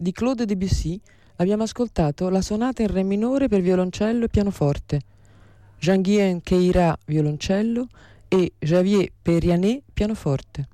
di Claude Debussy abbiamo ascoltato la sonata in re minore per violoncello e pianoforte, Jean-Guyen Queyras violoncello e Javier Perianet pianoforte.